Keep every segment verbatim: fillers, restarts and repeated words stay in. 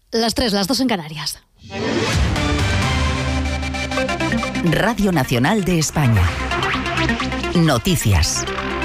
Las tres, las dos en Canarias. Radio Nacional de España. Noticias.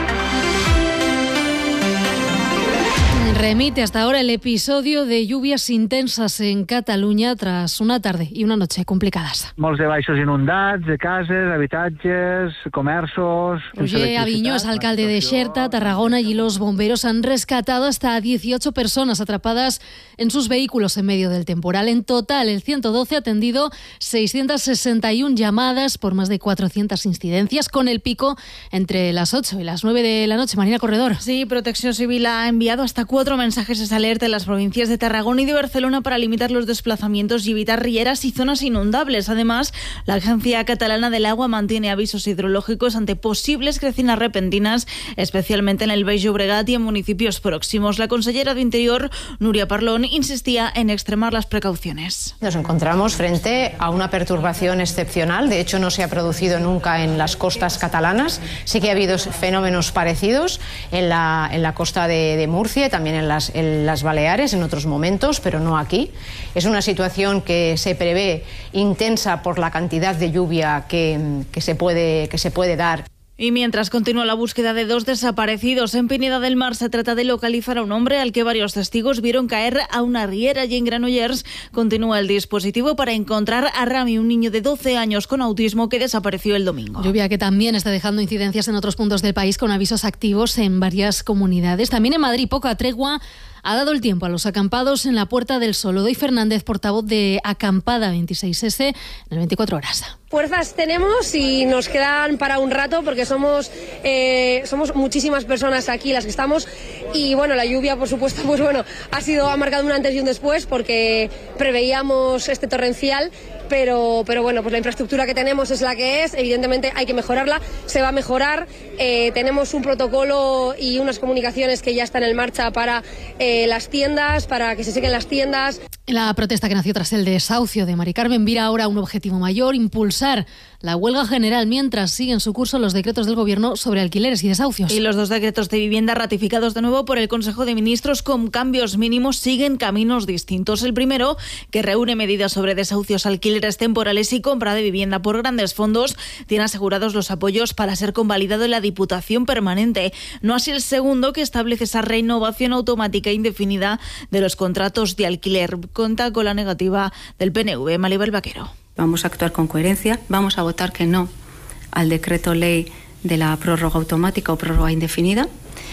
Remite hasta ahora el episodio de lluvias intensas en Cataluña tras una tarde y una noche complicadas. Molts de baixos inundats, de cases, habitatges, comerços... Roger Aviñó es alcalde de Xerta, Tarragona, y los bomberos han rescatado hasta dieciocho personas atrapadas en sus vehículos en medio del temporal. En total, el ciento doce ha atendido seiscientas sesenta y una llamadas por más de cuatrocientas incidencias, con el pico entre las ocho y las nueve de la noche. Marina Corredor. Sí, Protección Civil ha enviado hasta cuatro mensajes de alerta en las provincias de Tarragona y de Barcelona para limitar los desplazamientos y evitar rieras y zonas inundables. Además, la Agencia Catalana del Agua mantiene avisos hidrológicos ante posibles crecidas repentinas, especialmente en el Baix Llobregat y en municipios próximos. La consellera de Interior, Núria Parlon, insistía en extremar las precauciones. Nos encontramos frente a una perturbación excepcional. De hecho, no se ha producido nunca en las costas catalanas. Sí que ha habido fenómenos parecidos en la, en la costa de, de Murcia y también en las, en las Baleares en otros momentos, pero no aquí. Es una situación que se prevé intensa por la cantidad de lluvia que, que, se puede, que se puede dar. Y mientras continúa la búsqueda de dos desaparecidos, en Pineda del Mar se trata de localizar a un hombre al que varios testigos vieron caer a una riera, y en Granollers continúa el dispositivo para encontrar a Rami, un niño de doce años con autismo que desapareció el domingo. Lluvia que también está dejando incidencias en otros puntos del país, con avisos activos en varias comunidades. También en Madrid, poca tregua ha dado el tiempo a los acampados en la Puerta del Sol. Odoy Fernández, portavoz de Acampada veintiséis ese, en el veinticuatro horas. Fuerzas tenemos y nos quedan para un rato, porque somos eh, somos muchísimas personas aquí las que estamos, y bueno, la lluvia, por supuesto, pues bueno, ha sido ha marcado un antes y un después, porque preveíamos este torrencial, pero pero bueno, pues la infraestructura que tenemos es la que es. Evidentemente hay que mejorarla, se va a mejorar. Eh, tenemos un protocolo y unas comunicaciones que ya están en marcha para eh, las tiendas, para que se sequen las tiendas. La protesta que nació tras el desahucio de Mari Carmen mira ahora un objetivo mayor: impulsar la huelga general mientras siguen su curso los decretos del Gobierno sobre alquileres y desahucios. Y los dos decretos de vivienda ratificados de nuevo por el Consejo de Ministros con cambios mínimos siguen caminos distintos. El primero, que reúne medidas sobre desahucios, alquileres temporales y compra de vivienda por grandes fondos, tiene asegurados los apoyos para ser convalidado en la Diputación Permanente. No así el segundo, que establece esa renovación automática e indefinida de los contratos de alquiler. Cuenta con la negativa del P N V. Maribel Vaquero. Vamos a actuar con coherencia, vamos a votar que no al decreto ley de la prórroga automática o prórroga indefinida,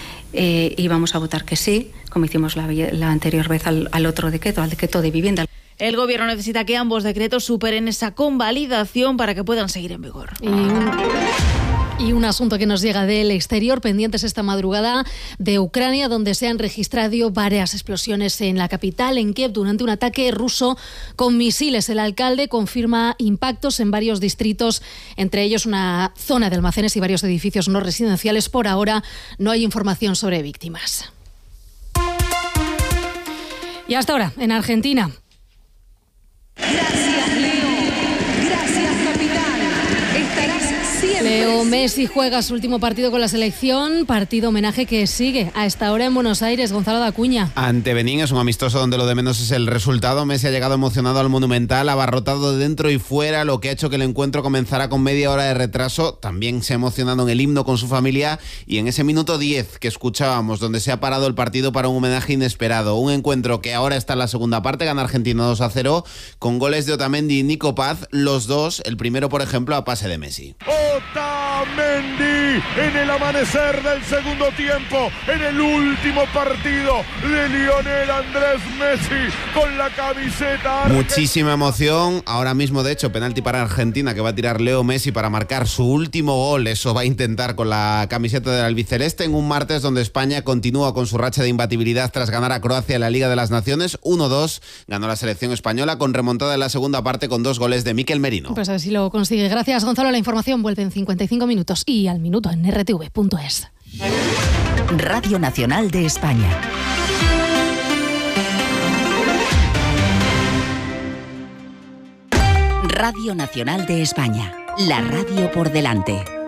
eh, y vamos a votar que sí, como hicimos la, la anterior vez al, al otro decreto, al decreto de vivienda. El Gobierno necesita que ambos decretos superen esa convalidación para que puedan seguir en vigor. Y un... Y un asunto que nos llega del exterior, pendientes esta madrugada de Ucrania, donde se han registrado varias explosiones en la capital, en Kiev, durante un ataque ruso con misiles. El alcalde confirma impactos en varios distritos, entre ellos una zona de almacenes y varios edificios no residenciales. Por ahora no hay información sobre víctimas. Y hasta ahora, en Argentina. Gracias, Leo. Gracias, capitán. Estarás siempre. Leo Messi juega su último partido con la selección, partido homenaje que sigue a esta hora en Buenos Aires. Gonzalo de Acuña. Ante Benín es un amistoso donde lo de menos es el resultado. Messi ha llegado emocionado al Monumental, abarrotado de dentro y fuera, lo que ha hecho que el encuentro comenzara con media hora de retraso. También se ha emocionado en el himno con su familia y en ese minuto diez que escuchábamos, donde se ha parado el partido para un homenaje inesperado. Un encuentro que ahora está en la segunda parte, gana Argentina dos a cero, con goles de Otamendi y Nico Paz, los dos, el primero por ejemplo a pase de Messi. Otamendi en el amanecer del segundo tiempo, en el último partido de Lionel Andrés Messi con la camiseta. Muchísima emoción, ahora mismo de hecho penalti para Argentina que va a tirar Leo Messi para marcar su último gol. Eso va a intentar con la camiseta del albiceleste en un martes donde España continúa con su racha de imbatibilidad tras ganar a Croacia en la Liga de las Naciones uno dos. Ganó la selección española con remontada en la segunda parte con dos goles de Mikel Merino. Pues a ver si lo consigue. Gracias, Gonzalo. La información vuelve en cincuenta y cinco minutos y al minuto en erre te ve punto es. Radio Nacional de España. Radio Nacional de España. La radio por delante.